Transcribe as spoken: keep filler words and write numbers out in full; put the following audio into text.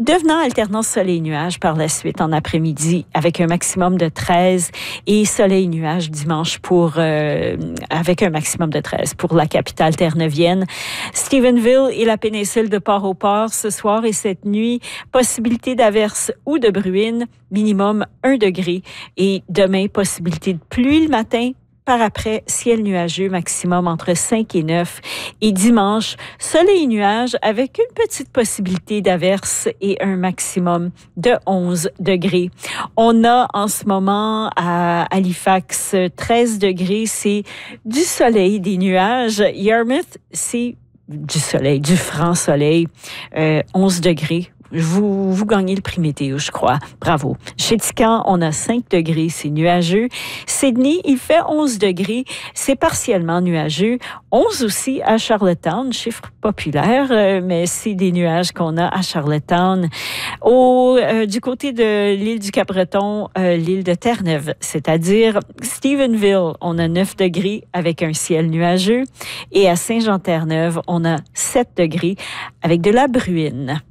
devenant alternance soleil-nuage par la suite en après-midi avec un maximum de treize et soleil-nuage dimanche pour euh, avec un maximum de treize pour la capitale terre-neuvienne. Stephenville et la péninsule de Port-au-Port ce soir et cette nuit, possibilité d'averse ou de bruine, minimum un degré. Et demain, possibilité de pluie le matin. Par après, ciel nuageux, maximum entre cinq et neuf. Et dimanche, soleil et nuages avec une petite possibilité d'averse et un maximum de onze degrés. On a en ce moment à Halifax treize degrés, c'est du soleil, des nuages. Yarmouth, c'est du soleil, du franc soleil, euh, onze degrés. Vous, vous gagnez le prix météo, je crois. Bravo. Chez Tican, on a cinq degrés, c'est nuageux. Sydney, il fait onze degrés, c'est partiellement nuageux. onze aussi à Charlottetown, chiffre populaire, euh, mais c'est des nuages qu'on a à Charlottetown. Au, euh, du côté de l'île du Cap-Breton, euh, l'île de Terre-Neuve, c'est-à-dire Stephenville, on a neuf degrés avec un ciel nuageux. Et à Saint-Jean-Terre-Neuve, on a sept degrés avec de la bruine.